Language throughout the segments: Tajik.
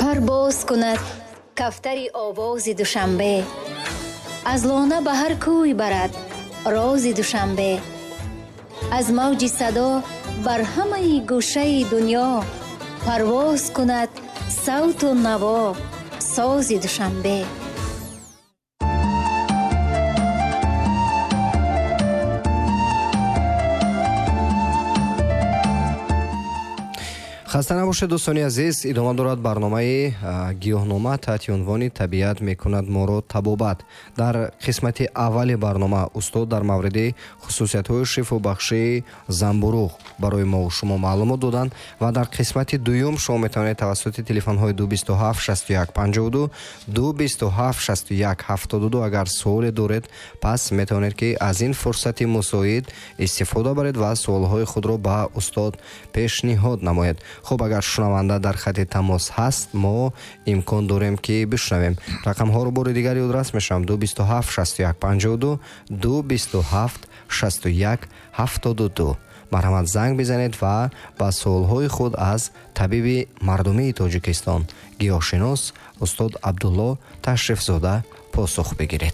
парвоз кунад кафтари овози душанбе. аз лона ба ҳар кӯй барад рози душанбе. аз мавҷи садо бар ҳамаи гӯшаи дунё парвоз кунад савту наво сози душанбе. хаста набошед дӯстони азиз, идома дорад барномаи гиёҳнома таҳти унвони табиат мекунад моро табобат. дар қисмати аввали барнома устод дар мавриди хусусиятҳои шифобахшии занбурӯғ барои мо шумо маълумот доданд ва дар қисмати дуюм шумо метавонед тавассути телефонҳои 227 61 52 227 61 72 агар суоле доред пас метавонед ки аз ин фурсати мусоид истифода баред ва суолҳои худро ба устод пешниҳод намоед. хуб, агар шунаванда дар хати тамос ҳаст, мо имкон дорем ки бишнавем. рақамҳоро бори дигар ёдрас мешавам: 227 61 52 227 61 72. марҳамат, занг бизанед ва ба суолҳои худ аз табиби мардумии Тоҷикистон, гиёҳшинос устод Абдулло Ташрифзода посух бигиред.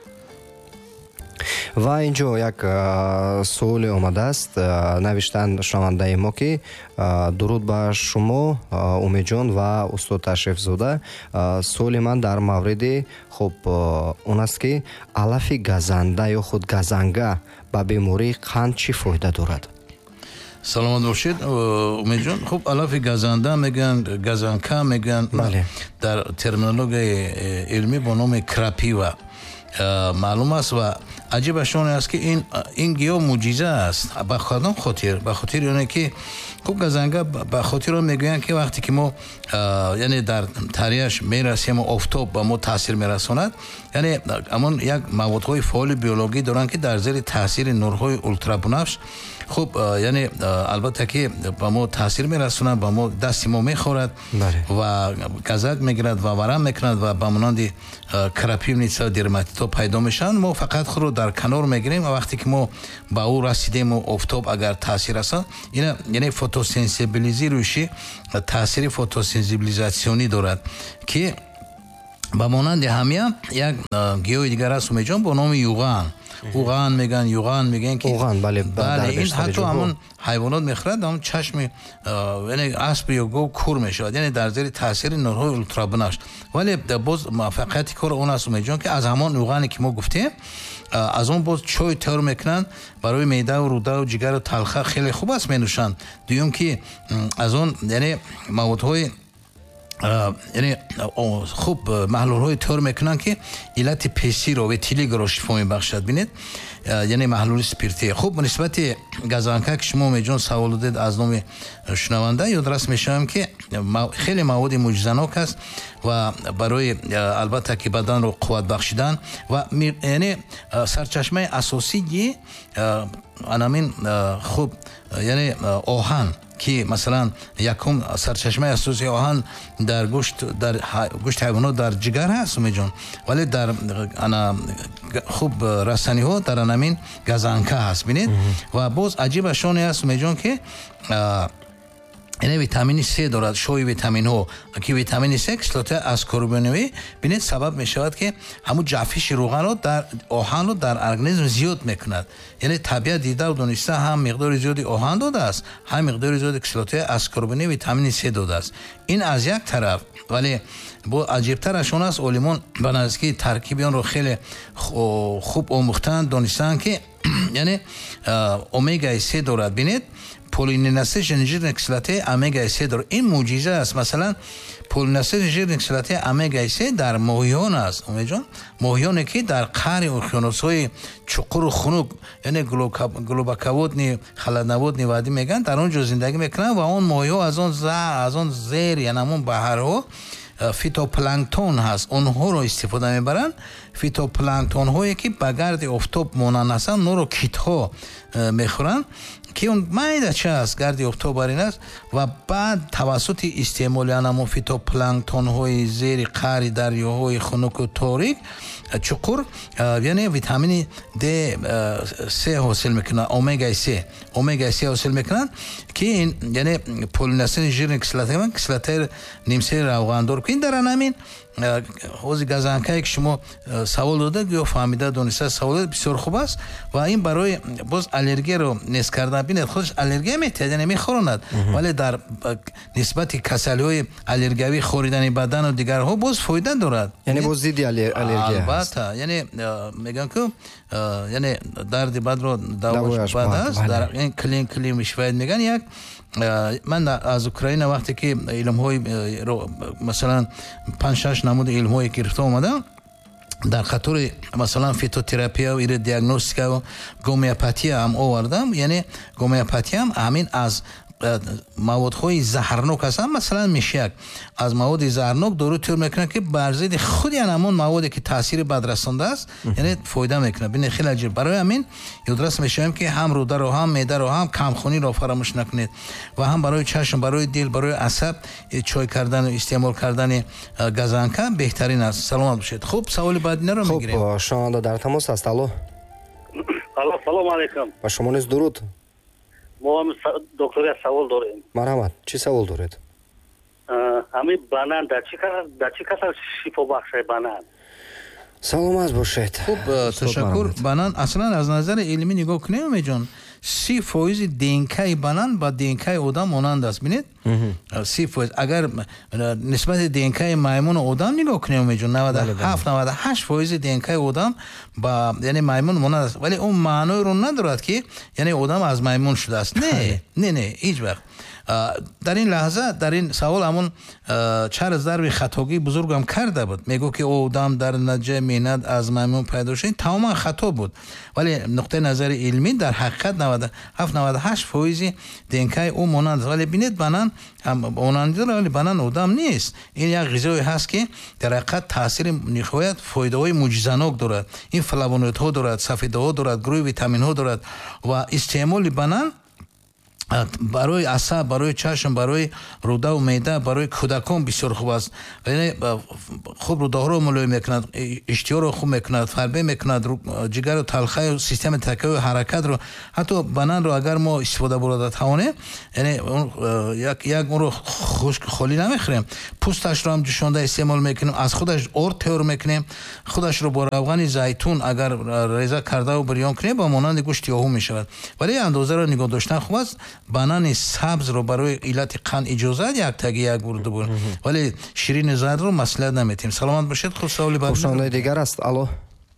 ва инҷо як суоле омадааст. навиштанд шунавандаи мо ки дуруд ба шумо Умедҷон ва устод Ташрифзода. суоли ман дар мавриди хуб он аст ки алафи газанда ё худ газанга ба бемории қанд чӣ фоида дорад? саломат бошед Умедҷон. хуб, алафи газанда мегӯянд, газанка мегӯянд. дар терминологияи илмӣ бо номи крапива маълум аст ва аҷибаш он аст ки ин гиёҳ муъҷиза аст. ба кадом хотир? ба хотири оне ки хуб газанга ба хотир он мегӯянд ки вақте ки мо яъне дар тарияш мерасем офтоб ба мо таъсир мерасонад, яъне амон як маводҳои фаъоли биологӣ доранд ки дар зери таъсири нурҳои ултрабунавш хуб яъне албатта ки ба мо таъсир мерасонад, ба мо дасти мо мехорад ва газак мегирад ва варам мекунад ва ба монанди крапивница дерматитҳо пайдо мешаванд. мо фақат худро дар канор мегирем ва вақте ки мо ба ӯ расидему офтоб агар таъсир расад, ина яъне фотосенсибилизирующи таъсири фотосенсибилизатсионӣ дорад ки ба монанди ҳамия як гиёҳи дигар аст Умедҷон бо номи юған. уған меган, юған меган ки бале ин ҳатто ҳамон ҳайвонот мехӯрад, ҳамон чашми яъне асп ё гов кур мешавад, яъне дар зери таъсири нурҳои ултрабунавш. вале боз муваффақияти кор он аст Умедҷон ки аз ҳамон юғане ки мо гуфтем, аз он боз чой тайёр мекунанд барои меъдаву рӯдаву ҷигару талха хеле хуб аст менӯшанд. дуюм ки аз он яъне маводҳои яъне хуб маҳлулҳои тайёр мекунанд ки иллати песиро ветилигро шифо мебахшад. бинед, яъне маҳлули спиртӣ. хуб, нисбати газанка ки шумо Умедҷон савол додед аз номи шунаванда, ёдрас мешавам ки хеле маводи муъҷизанок аст ва барои албатта ки баданро қувват бахшидан ва яъне сарчашмаи асосии анамин хуб яъне оҳан ки масалан якум сарчашмаи асосии оҳан дар гӯшти ҳайвонот дар ҷигар ҳаст Умедҷон, вале дар хуб расаниҳо дар анамин газанка ҳаст. бинед, ва боз аҷибаш оне аст Умедҷон ки яъне витамини С дорад, шои витаминҳо ки витамини С кислотаи аскорбиновӣ бинед сабаб мешавад ки ҳамун ҷафиши роғанро дар оҳанро дар организм зиёд мекунад. яъне табиат дидаву дониста ҳам миқдори зиёди оҳан додааст, ҳам миқдори зиёди кислотаи аскорбиновии витамини С додааст. ин аз як тараф. вале бо аҷибтараш он аст, олимон ба наздики таркиби онро хеле хуб омӯхтаанд, донистаанд ки яъне омегаи С дорад. бинед, полиненасижен жирни кислотаи омегаи С дорад. ин муъҷиза аст. масалан полиненасижен жирни кислотаи омегаи С дар моҳиён аст Умедҷон. моҳиёне ки дар қаъри уқёнусҳои чуқуру хунук, яъне глубоководни халадноводни вадӣ меган, дар он ҷо зиндагӣ мекунанд ва он моҳиҳо аз он зер яъне ҳамон баҳрҳо фитопланктон ҳаст, онҳоро истифода мебаранд. фитопланктонҳое ки ба гарди офтоб монанд ҳастанд, онҳоро китҳо мехӯранд ки он майдача аст гарди офтобарин аст ва баъд тавассути истеъмоли анамон фитопланктонҳои зери қаъри дарёҳои хунуку торик чуқур яъне витамини D3 ҳосил мекунад, омега 3 ҳосил мекунад ки ин яъне полинасин жирни кислотаи нимсаи равғандор ки ин дар анамин ҳозир газанкае ки шумо савол дода ё фаҳмида дониста саволот бисёр хуб аст ва ин барои боз аллергияро нест кардан бинед худаш аллергия метиҳад яъне мехоронад вале дар нисбати касалиҳои аллергиявӣ хоридани бадану дигарҳо боз фоида дорад яъне боз зидди аллергия албатта яъне мегӯям ки яъне дарди бадро давош бад аст дар ин клин швайд меган як ман аз Украина вақте ки илмҳои масалан 5-6 намуди илмҳое гирифта омадам дар қатори масалан фитотерапия ва диагностика ва гомеопатия ҳам овардам яъне гомеопатия ҳам ҳамин аз маводҳои заҳрнок ҳастанд масалан мишак аз маводи заҳрнок дору тӯр мекунад ки бар зидди худи анамон маводе ки таъсири бадрасондааст яъне фоида мекунад бинед хеле аҷиб барои ҳамин ёдрас мешавем ки ҳам рӯдаро ҳам меъдаро ҳам камхуниро фаромӯш накунед ва ҳам барои чашм барои дил барои асаб чой кардану истеъмол кардани газанка беҳтарин аст саломат бошед хуб саволи баъдинаро мегирем хуб шунаванда дар тамос аст алло салом алайкум ба шумо низ дуруд мо доктория савол дорем марҳамат чӣ савол доред ҳамин банан дар чӣ касал шифобахше банан саломат бошед хуб ташаккур банан аслан аз назари илмӣ нигоҳ кунем умедҷон 30% ДНК банан ба ДНК одам монанд аст бинед 30% агар нисбати ДНК маймун одам нигоҳ кунем умедҷон 97-98% ДНК одам ба яъне маймун монанд аст вале он маъноиро надорад ки яъне одам аз маймун шудааст не ҳеҷ вақт дар ин лаҳза дар ин савол ҳамон Чарлз Дарвин хатогии бузургам карда буд мегӯ ки одам дар натиҷаи меҳнат аз маймун пайдо шуд тамоман хато буд вале нуқтаи назари илмӣ дар ҳақиқат 97-98% ДНК ӯ монанд аст вале бинед банан монанди дорад вале банан одам нест ин як ғизое ҳаст ки дар ҳақиқат таъсири ниҳоят фоидаҳои муъҷизанок дорад ин флавоноидҳо дорад сафедаҳо дорад гурӯҳи витаминҳо дорад ва истеъмоли банан барои асаб барои чашм барои рӯдаву меъда барои кӯдакон бисёр хуб аст хуб рӯдаҳоро мулоим мекунад иштиҳоро хуб мекунад фарбе мекунад ҷигару талхаю системаи такави ҳаракатро ҳатто бананро агар мо истифода бурда тавонем яъне як онро хушк холӣ намехӯрем пӯсташро ҳам ҷӯшонда истеъмол мекунем аз худаш орд тайёр мекунем худашро бо равғани зайтун агар реза кардаву бирён кунем ба монанди гӯшти оҳу мешавад вале андозаро нигоҳ доштан хуб аст банани сабзро барои иллати қанд иҷозат як таги як бурду бур вале ширини зардро маслиҳат наметем саломат бошед худ саволи баъд хушондаи дигар аст алло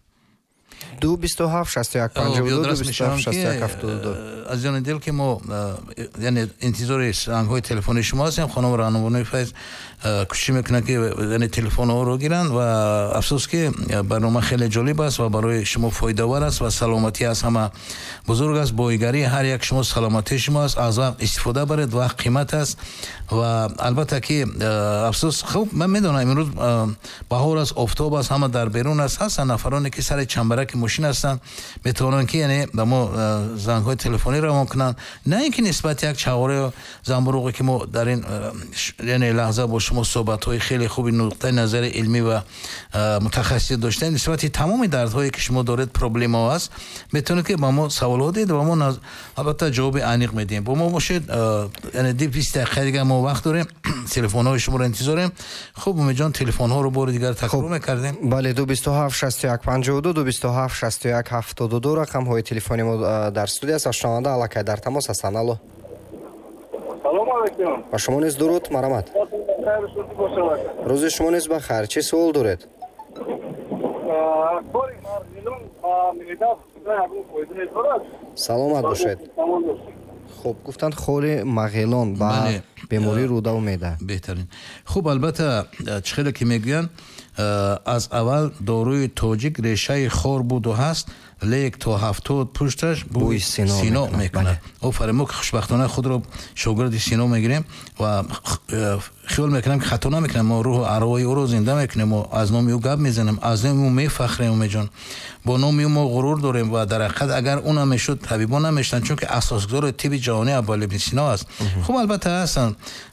227-61-52 азёни дил ки мо яъне интизори зангҳои телефони шумо ҳастем хонум раҳнумои файз кӯшиш мекунад ки яъне телефонҳоро гиранд ва афсӯс ки барнома хеле ҷолиб аст ва барои шумо фоидавар аст ва саломатӣ аз ҳама бузург аст боигарии ҳар як шумо саломатии шумо аст аз вақт истифода баред вақт қимат аст ва албатта ки афсӯс хуб ман медонам имрӯз баҳор аст офтоб аст ҳама дар берун аст ҳастанд нафароне ки сари чамбараки мошин ҳастанд метавонанд ки яъне ба мо зангҳои телефонӣ равон кунанд на ин ки нисбати як чағоре замбуруғе ки мо дар ин яъне лаҳза бо шумо суҳбатҳои хеле хуби нуқтаи назари илмӣ ва мутахассис доштем нисбати тамоми дардҳое ки шумо доред проблемаҳо аст метавонед ки ба мо саволҳо диҳед ва мо албатта ҷавоби аниқ медиҳем бо мо бошед яъне 20 дақиқа дигар мо вақт дорем телефонҳои шуморо интизорем хуб умедҷон телефонҳоро бори дигар такрор мекардем бале 227-61-52 227-61-72 рақамҳои телефони мо дар студия аст шунаванда аллакай дар тамос ҳастанд алло салом алайкум ба шумо низ дуруд марҳамат рӯзи шумо низ бахайр чӣ савол доред саломат бошед хуб гуфтанд хори мағелон ба бемории рӯдаву меъда беҳтарин хуб албатта чӣ хеле ки мегӯянд аз аввал доруи тоҷик решаи хор буду ҳаст лек то 70 пушташ бӯи сино мекунад офарин мо ки хушбахтона худро шогирди сино мегирем ва خیال میکنم که خطا نمیکنم ما روح ارواحی او رو زنده میکنیم و از نام او گپ میزنیم از نام او میفخریم امید جان با نام او ما غرور داریم و در حقیقت اگر اون هم میشد طبیبان نمیشتن چون که اساسگذار طب جهانی ابوعلی ابن سینا است خب البته هستن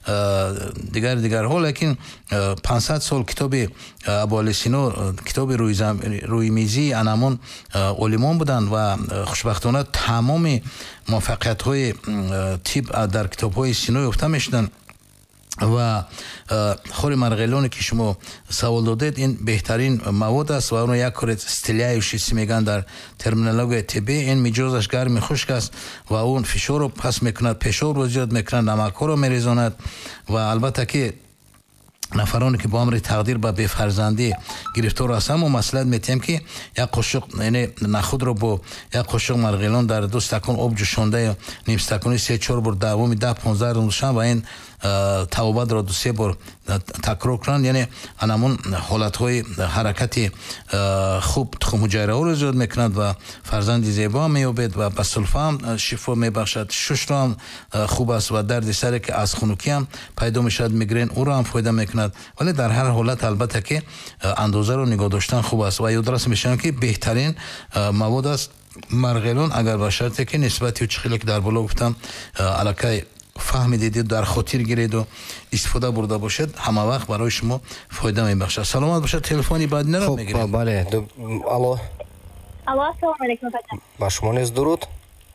دیگر ها لیکن 500 سال کتاب ابوعلی سینا کتاب روی میزی انامون علمان بودن و خوشبختانه تمام موفقیت های طب در کتاب های سینا یافته میشدن و خوری مرغیلانی که شما سوال دادید این بهترین مواد است و اون یک کورت استلیایوشی میگن در ترمینولوژی طبی این مجازش گرم خشک است و اون فشار رو پس میکند فشار رو زیاد میکند نمک رو میریزاند و البته که نفرانی که با امر تقدیر به بفرزندی گرفتار هستند و مصلحت میتیم که یک قاشق یعنی نخود رو با یک قاشق مرغیلان در 2 استکان آب جوشانده نیم استکانی 3-4 بار دوام 10-15 روز و این توابت را 2-3 بار تکرار کنند یعنی همون حالت های حرکت خوب تخم حجیره ها رو زیاد میکند و فرزند زیبا مییابد و به سلفه هم شفا میبخشد شش را هم خوب است و درد سر که از خنکی هم پیدا میشد میگرین او را هم فایده میکند ولی در هر حالت البته که اندازه رو نگاه داشتن خوب است و یادداشت میشن که بهترین مواد است مرغیلان اگر با شرطی که نسبتی و چخیلی که در بالا گفتم علاقه فهمیدید در خاطر گیرید و استفاده برده باشد همه وقت برای شما فایده میبخشد سلامت باشد تلفنی بعد نرم میگیریم بله الو السلام علیکم با شما نیز درود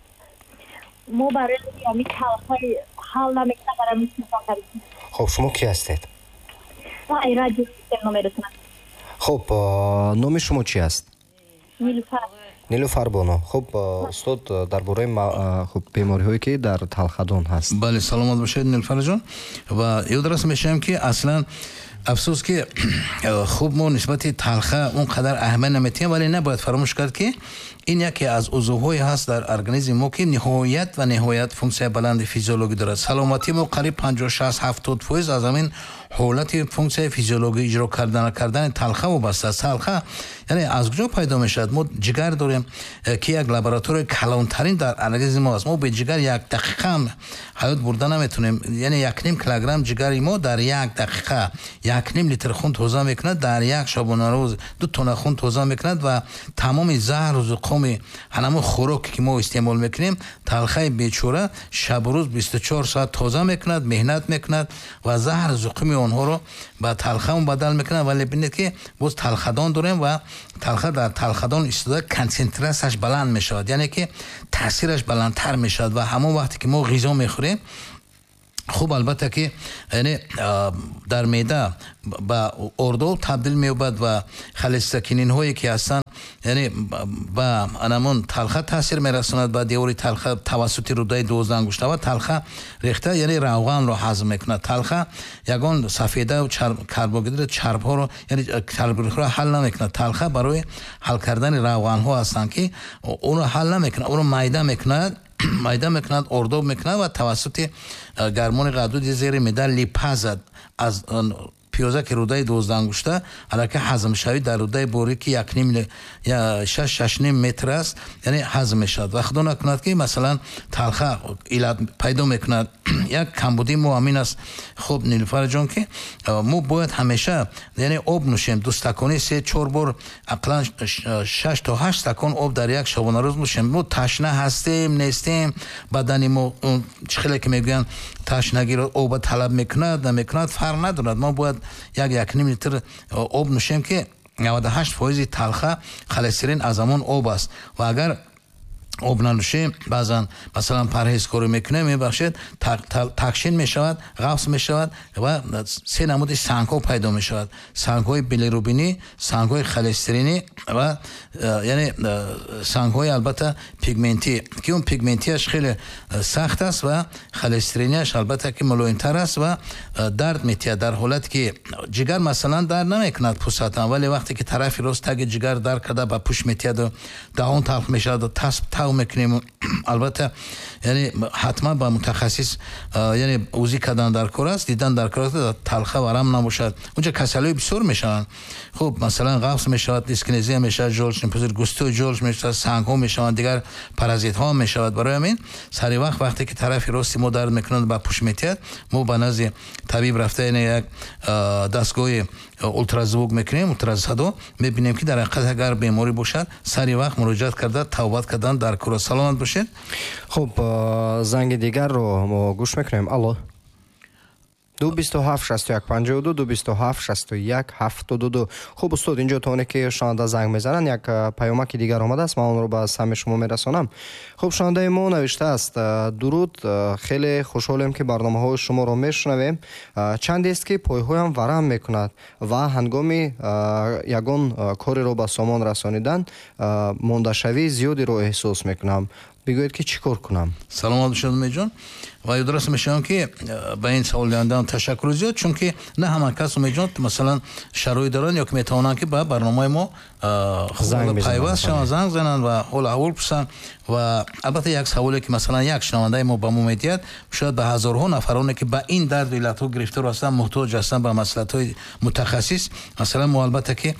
ما برای امی تلخای حال نمیکنم برای میتونم کردیم خب شما کی هستید؟ ما ایرادی سیستم نمیرسونم خب نام شما چی است؟ نیلوفر بانو خب استاد درباره خب بیماری هایی که در تلخدان هست بله سلامت باشید نیلوفر جان و یادداشت میشم که اصلا افسوس که خوب ما نسبت تلخه اون قدر اهمیت نمیتیم ولی نباید فراموش کرد که این یکی از عضوهای هست در ارگانیسم ما که نهایت فونکسیون بلند فیزیولوژی دارد سلامتی ما قریب 50-60-70% از همین حالت فونکسیون فیزیولوژی اجرا کردن تلخه وابسته است تلخه یعنی از کجا پیدا میشد ما جگر داریم که یک لابراتوری کلانترین در ارگانیسم ما است ما به جگر 1 دقیقه هم حیات برده نمیتونیم یعنی 1.5 کیلوگرم جگر ما در 1 دقیقه 1.5 لیتر خون توزیع میکند در یک شبانه روز 2 تن خون توزیع میکند و تمام زهر و زقوم همون خوراکی که ما استعمال میکنیم تلخه بیچاره شب و روز 24 ساعت توزیع میکند مهنت میکند و زهر زقوم اونها رو با تلخه بدل میکنه ولی ببینید که باز تلخدان داریم و تلخه در تلخدان استفاده کنسنتراسیش بلند میشود یعنی که تاثیرش بلندتر میشود و همون وقتی که ما غذا میخوریم خوب البته که یعنی در معده با اردو تبدیل می‌یابد و خالص‌ترین هایی که هستند یعنی با انمون تلخه تاثیر می‌رساند با دیوری تلخه توسط روده 12 انگشته و تلخه ریخته یعنی روغن رو هضم می‌کند تلخه یگان سفیده و کربوهیدرات چرب ها رو یعنی کربوهیدرات رو حل نمی‌کند تلخه برای حل کردن روغن ها هستند که اون رو حل نمی‌کند اون رو معده میکند اردو میکند و توسط گرمان غدود زیر معده لیپاز از پیازه که روده 12 انگشته حرکت هضم شوی در روده باریک 6.5 متر است یعنی هضم میشد و خدا نکند که مثلا تلخه علت پیدا میکند یک کمبودی موامین است خوب نیلوفر جان که ما باید همیشه یعنی آب نوشیم 2 استکانی 3-4 بار اقلا 6 تا 8 استکان آب در یک شبانه روز نوشیم ما تشنه هستیم نیستیم بدن ما چخیلی که میگن تشنگی رو آب طلب میکند نمیکند فرق ندارد ما باید 1.5 لیتر آب نوشیم که 98% تلخه خالصترین از همون آب است و اگر آب ننوشیم بعضا مثلا پرهیزکاری میکنه میبخشید تکشین میشود غفص میشود و 3 نمود سنگ ها پیدا میشود سنگ های بیلیروبینی سنگ های خالصترینی و یعنی سنگ های البته پیگمنتی که اون پیگمنتیش خیلی سخت است و خالصترینیش البته که ملایم-تر است و درد میتیه در حالت که جگر مثلا درد نمیکند پوستان ولی وقتی که طرفی راست تگ جگر درد کرده با پوست میتیه و دهان تلخ میشود و تسب میکنیم البته یعنی حتما با متخصص یعنی اوزی کردن در کار است، دیدن در کار است، تلخه ورم نباشد. اونجا کسلی بسیار میشن. خب مثلا قفص میشود، دیسکنزی میشود، جلش میپذیر، گوستو جلش میشود، سنگ ها میشوند، دیگر پارازیت ها میشود. برای همین سری وقتی که طرف راستی ما درد میکنند با پوش میتید، ما به نزد طبیب رفته این یک دستگاه اولترازوک میکنیم، اولتراسادو میبینیم که در حقیقت اگر بیماری باشد سری وقت مراجعت کرده توبت کردن در کار. سلامت باشید. خب زنگ دیگر رو ما گوش میکنیم. الو 227 61 52 227 61 72. خب استاد اینجا تا اونه که شنونده زنگ میزنن یک پیامک دیگر آمده است، من اون رو به سمع شما میرسانم. خب شنونده ما نوشته است: درود، خیلی خوشحالم که برنامه های شما رو میشنویم. چندی است که پایهایم ورم میکند و هنگامی یگان کاری رو به سامان رسانیدن مانده‌شوی زیادی رو احساس میکنم. بگوید که چی کار کنم؟ سلامت باشید میجان. و درست میشم که به این سوال دادن تشکر زیاد، چون که نه همه کس میجان مثلا شرایط دارن یا که میتونن که به برنامه ما پیوست شون زنگ زنن و حال احوال پرسن. و البته یک سوالی که مثلا یک شنونده ما به ما میدید، شاید به هزارها نفرانی که به این درد و علت ها گرفتار هستن محتاج هستن به مصلحت های متخصص. مثلا ما البته که